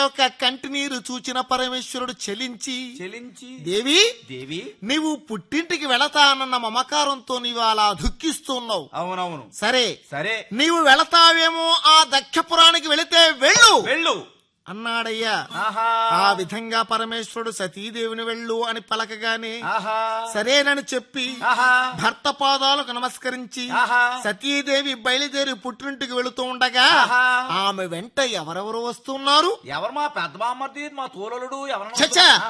ఒక కంటి నీరు చూచిన పరమేశ్వరుడు చెలించి దేవి దేవి నీవు పుట్టింటికి వెళతానన్న మమకారంతో నీవు అలా దుఃఖిస్తున్నావు. అవునవును సరే సరే నీవు వెళతావేమో ఆ దక్షపురానికి వెళితే వెళ్ళు వెళ్ళు అన్నాడయ్యా. ఆహా ఆ విధంగా పరమేశ్వరుడు సతీదేవిని వెళ్ళు అని పలకగానే ఆహా సరేనని చెప్పి ఆహా భర్త పాదాలకు నమస్కరించి ఆహా సతీదేవి బయలుదేరి పుట్టింటికి వెళుతూ ఉండగా ఆహా. ఆమె వెంట ఎవరెవరు వస్తున్నారు? ఎవరు మా పెద్ద బామ్మర్ది మా తోలలుడు ఎవరు చచ్చా